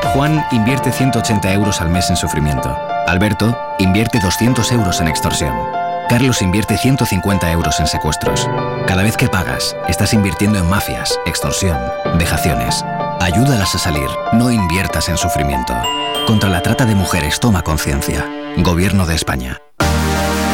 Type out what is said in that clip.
Juan invierte 180 euros al mes en sufrimiento. Alberto invierte 200 euros en extorsión. Carlos invierte 150 euros en secuestros. Cada vez que pagas, estás invirtiendo en mafias, extorsión, vejaciones. Ayúdalas a salir, no inviertas en sufrimiento. Contra la trata de mujeres, toma conciencia. Gobierno de España.